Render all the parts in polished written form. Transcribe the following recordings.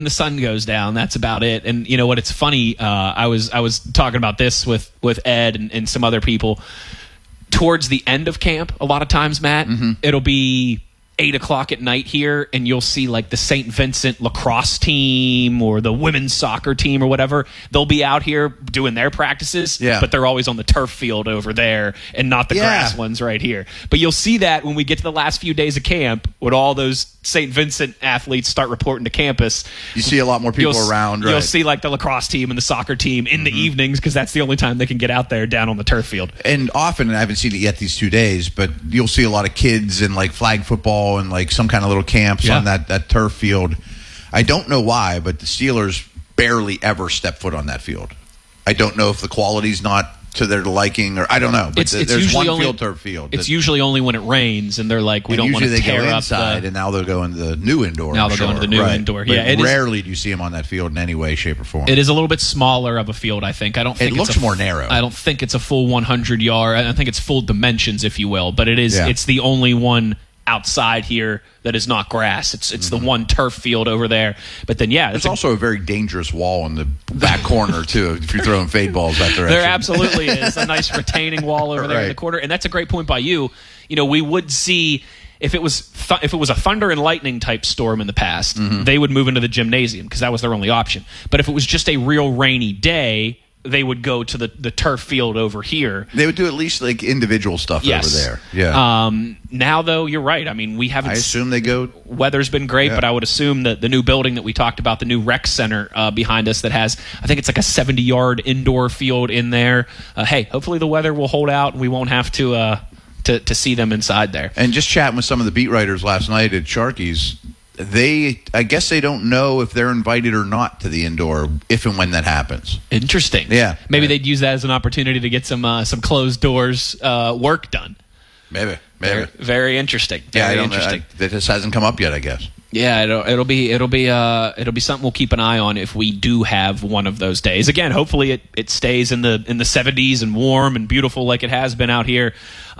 the sun goes down. That's about it. And you know what? It's funny. I was talking about this with Ed and some other people. Towards the end of camp, a lot of times, Matt, it'll be 8 o'clock at night here, and you'll see like the St. Vincent lacrosse team or the women's soccer team or whatever. They'll be out here doing their practices, but they're always on the turf field over there and not the grass ones right here. But you'll see that when we get to the last few days of camp, when all those St. Vincent athletes start reporting to campus. You see a lot more people around, right? You'll see like the lacrosse team and the soccer team in the evenings because that's the only time they can get out there down on the turf field. And often, and I haven't seen it yet these 2 days, but you'll see a lot of kids in like flag football and like some kind of little camps on that turf field. I don't know why, but the Steelers barely ever step foot on that field. I don't know if the quality's not to their liking, or I don't know. But there's one turf field. It's usually only when it rains, and they're like, we don't want to tear up inside, and now they're going to the new indoor. Now they're going to the new indoor. But rarely do you see them on that field in any way, shape, or form. It is a little bit smaller of a field, I think. I don't think it looks more narrow. I don't think it's a full 100 yard. I think it's full dimensions, if you will. But it is. Yeah. It's the only one outside here that is not grass. It's the one turf field over there. But then, there's also a very dangerous wall in the back corner, too, if you're throwing fade balls that direction. There absolutely is. A nice retaining wall over there in the corner. And that's a great point by you. You know, we would see, if it was a thunder and lightning type storm in the past, they would move into the gymnasium because that was their only option. But if it was just a real rainy day, they would go to the turf field over here. They would do at least like individual stuff over there. Yeah. Now, though, you're right. I mean, we haven't. I assume they go. Weather's been great, but I would assume that the new building that we talked about, the new rec center behind us, that has, I think it's like a 70-yard indoor field in there. Hey, hopefully the weather will hold out and we won't have to see them inside there. And just chatting with some of the beat writers last night at Sharky's. I guess they don't know if they're invited or not to the indoor if and when that happens. Interesting. Yeah. Maybe they'd use that as an opportunity to get some closed doors work done. Maybe. Very interesting. Very interesting. That just hasn't come up yet, I guess. Yeah, it'll be something we'll keep an eye on if we do have one of those days. Again, hopefully it stays in the 70s and warm and beautiful like it has been out here.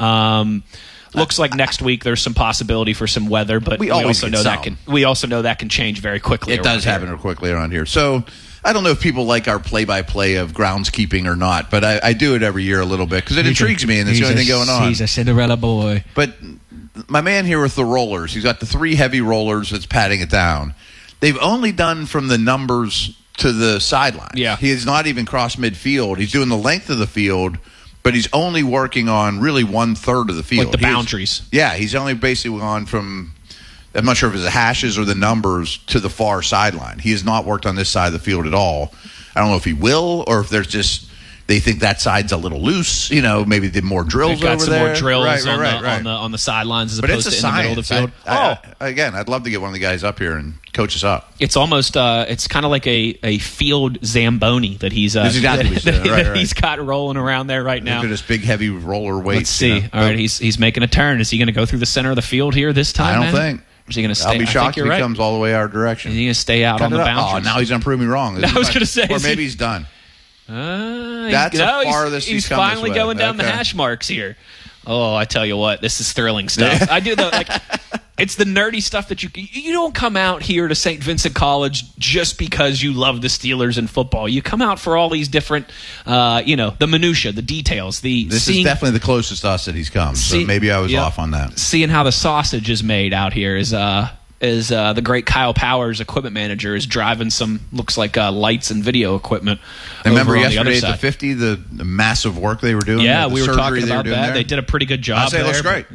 Looks like next week there's some possibility for some weather, but we also know that can change very quickly. It does happen quickly around here. So I don't know if people like our play-by-play of groundskeeping or not, but I do it every year a little bit because it intrigues me, and it's the only thing going on. He's a Cinderella boy. But my man here with the rollers, he's got the 3 heavy rollers that's patting it down. They've only done from the numbers to the sideline. Yeah. He has not even crossed midfield. He's doing the length of the field, but he's only working on really 1/3 of the field. Like the boundaries. He's only basically gone from, I'm not sure if it's the hashes or the numbers, to the far sideline. He has not worked on this side of the field at all. I don't know if he will or if there's just, they think that side's a little loose. You know, maybe did more drills over there. More drills on the sidelines as opposed to in the middle of the field. Again, I'd love to get one of the guys up here and coach us up. It's almost it's kind of like a field Zamboni that he's he's got rolling around there right now. Look at this big heavy roller weight. Let's see. All right, he's making a turn. Is he going to go through the center of the field here this time? I don't think. Is he going to stay? I'll be shocked if he comes all the way our direction. Is he going to stay out on the boundaries? Oh, now he's going to prove me wrong. I was going to say, or maybe he's done. That's the farthest he's finally going down the hash marks here. Oh, I tell you what, this is thrilling stuff. I do it's the nerdy stuff that you don't come out here to St. Vincent College just because you love the Steelers and football. You come out for all these different, the minutia, the details. This is definitely the closest to us that he's come. So maybe I was off on that. Seeing how the sausage is made out here is the great Kyle Powers, equipment manager, is driving some, looks like lights and video equipment. I remember yesterday at the 50, the massive work they were doing. Yeah, we were talking about that. They did a pretty good job there. It looks great.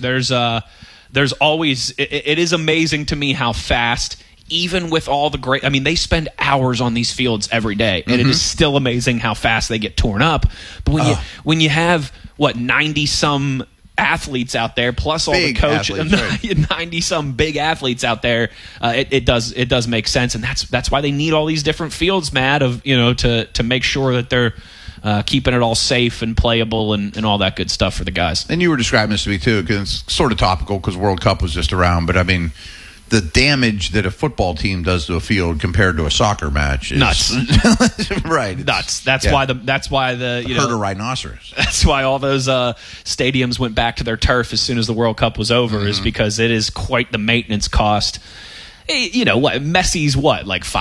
There's always, it is amazing to me how fast, even with all the great, I mean, they spend hours on these fields every day, and it is still amazing how fast they get torn up. But when you have, 90-some athletes out there, plus all big the coaches, right. 90-some big athletes out there, it does make sense, and that's why they need all these different fields, Matt, to make sure that they're keeping it all safe and playable and all that good stuff for the guys. And you were describing this to me too, because it's sort of topical because World Cup was just around, but I mean, the damage that a football team does to a field compared to a soccer match is nuts. Right, nuts. That's why the herd a rhinoceros. That's why all those stadiums went back to their turf as soon as the World Cup was over, is because it is quite the maintenance cost. Messi's like